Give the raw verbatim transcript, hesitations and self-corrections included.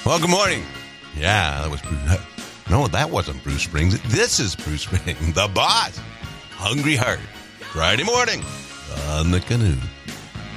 Well, good morning. Yeah, that was Bruce. No, that wasn't Bruce Springs. This is Bruce Springs, the boss. Hungry Heart. Friday morning on the Canoe.